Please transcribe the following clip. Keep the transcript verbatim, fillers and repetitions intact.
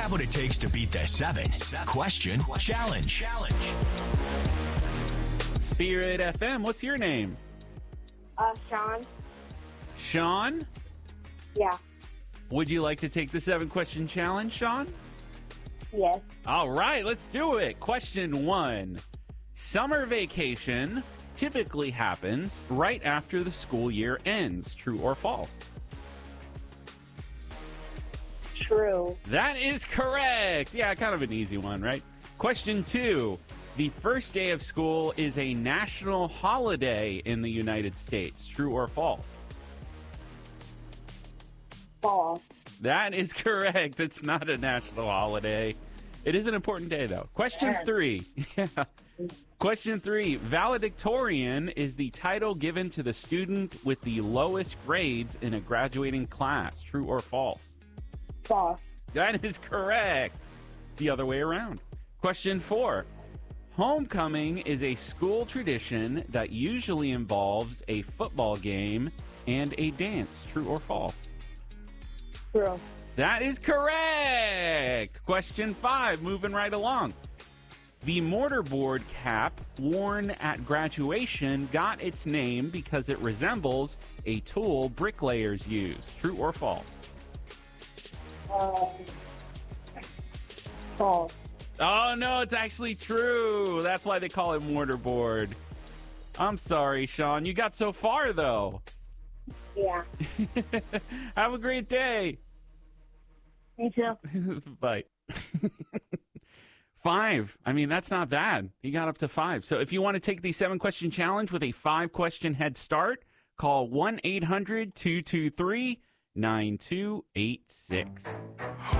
have what it takes to beat the seven question challenge. Challenge. Spirit F M, what's your name? Uh, Sean. Sean? Yeah. Would you like to take the seven question challenge, Sean? Yes. All right, let's do it. Question one. Summer vacation typically happens right after the school year ends. True or false? True. That is correct. Yeah, kind of an easy one, right? Question two. The first day of school is a national holiday in the United States. True or false? False. That is correct. It's not a national holiday. It is an important day, though. Question three. Yeah. Question three. Valedictorian is the title given to the student with the lowest grades in a graduating class. True or false? False. That is correct. The other way around. Question four. Homecoming is a school tradition that usually involves a football game and a dance. True or false? True. That is correct. Question five, moving right along. The mortarboard cap worn at graduation got its name because it resembles a tool bricklayers use. True or false? Um, false. Oh, no, it's actually true. That's why they call it mortarboard. I'm sorry, Sean. You got so far, though. Yeah. Have a great day. Me too. Bye. Five. I mean, that's not bad. He got up to five. So if you want to take the seven-question challenge with a five-question head start, call one eight hundred two two three nine two eight six.